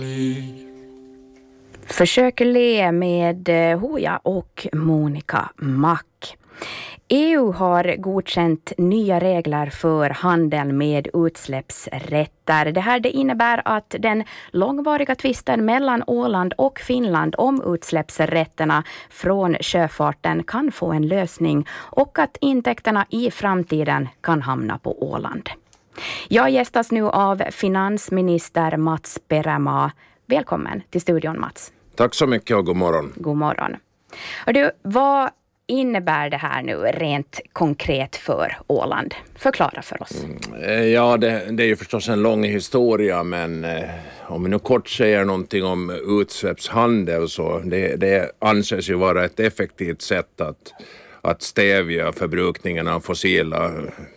Försök le med Hooja och Monica Mack. EU har godkänt nya regler för handel med utsläppsrätter. Det innebär att den långvariga tvisten mellan Åland och Finland om utsläppsrätterna från sjöfarten kan få en lösning och att intäkterna i framtiden kan hamna på Åland. Jag gästas nu av finansminister Mats Perämaa. Välkommen till studion, Mats. Tack så mycket och god morgon. God morgon. Och du, vad innebär det här nu rent konkret för Åland? Förklara för oss. Ja, det är ju förstås en lång historia, men om vi nu kort säger någonting om utsläppshandel så det anses ju vara ett effektivt sätt att stävja förbrukningen av fossila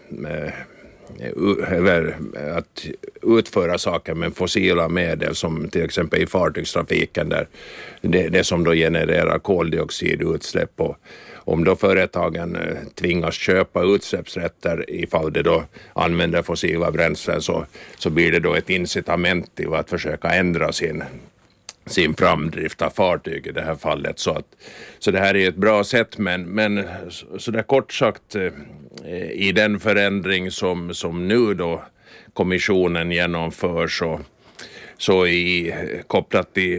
att utföra saker med fossila medel som till exempel i fartygstrafiken där det som då genererar koldioxidutsläpp. Och om då företagen tvingas köpa utsläppsrätter ifall det då använder fossila bränslen så blir det då ett incitament till att försöka ändra sin framdrift av fartyg i det här fallet. Så det här är ett bra sätt, men så där kort sagt i den förändring som nu då kommissionen genomför så kopplat till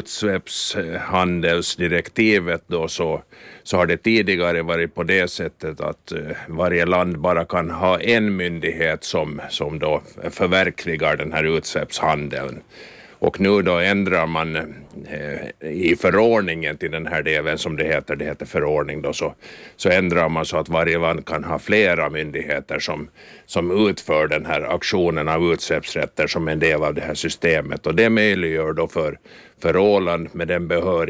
utsläppshandelsdirektivet då så har det tidigare varit på det sättet att varje land bara kan ha en myndighet som då förverkligar den här utsläppshandeln. Och nu då ändrar man i förordningen till den här delen som det heter förordning då, så ändrar man så att varje land kan ha flera myndigheter som utför den här aktionen av utsläppsrätter som en del av det här systemet. Och det möjliggör då för Åland med den behörighet